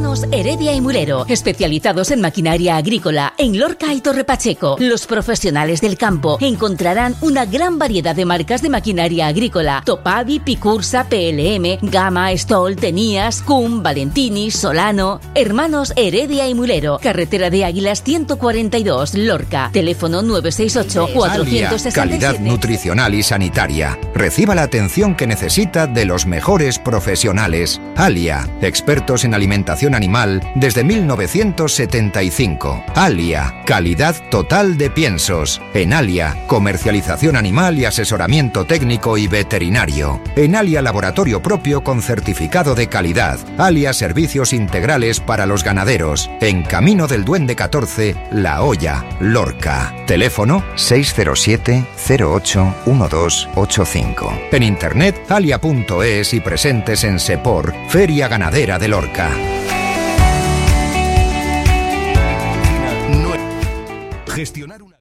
Hermanos Heredia y Mulero, especializados en maquinaria agrícola en Lorca y Torrepacheco. Los profesionales del campo encontrarán una gran variedad de marcas de maquinaria agrícola: Topavi, Picursa, PLM, Gama, Stoll, Tenías, Cum, Valentini, Solano. Hermanos Heredia y Mulero, carretera de Águilas 142, Lorca. Teléfono 968 467. Calidad nutricional y sanitaria. Reciba la atención que necesita de los mejores profesionales. Alia, expertos en alimentación animal desde 1975. Alia, calidad total de piensos. En Alia, comercialización animal y asesoramiento técnico y veterinario. En Alia, laboratorio propio con certificado de calidad. Alia, servicios integrales para los ganaderos. En Camino del Duende 14, La Hoya, Lorca. Teléfono 607 08 1285. En internet alia.es y presentes en Sepor, Feria Ganadera de Lorca. Gestionar una...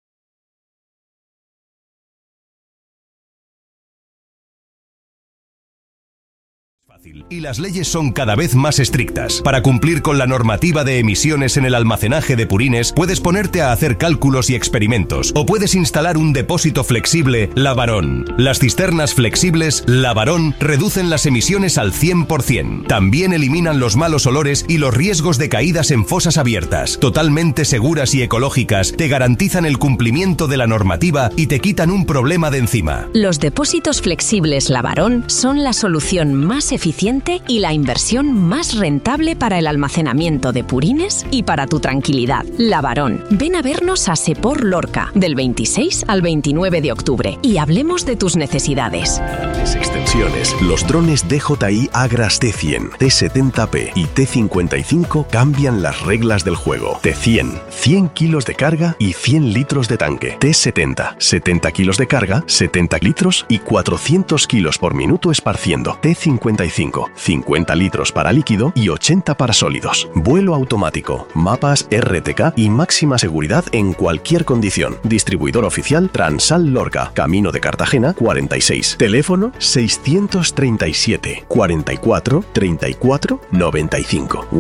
Y las leyes son cada vez más estrictas. Para cumplir con la normativa de emisiones en el almacenaje de purines, puedes ponerte a hacer cálculos y experimentos, o puedes instalar un depósito flexible Lavarón. Las cisternas flexibles Lavarón reducen las emisiones al 100%. También eliminan los malos olores y los riesgos de caídas en fosas abiertas. Totalmente seguras y ecológicas, te garantizan el cumplimiento de la normativa y te quitan un problema de encima. Los depósitos flexibles Lavarón son la solución más eficiente y la inversión más rentable para el almacenamiento de purines y para tu tranquilidad. Lavarón. Ven a vernos a Sepor Lorca del 26 al 29 de octubre y hablemos de tus necesidades. Grandes extensiones. Los drones DJI Agras T100, T70P y T55 cambian las reglas del juego. T100, 100 kilos de carga y 100 litros de tanque. T70, 70 kilos de carga, 70 litros y 400 kilos por minuto esparciendo. T55, 50 litros para líquido y 80 para sólidos. Vuelo automático, mapas RTK y máxima seguridad en cualquier condición. Distribuidor oficial Transal Lorca, Camino de Cartagena 46. Teléfono 637 44 34 95.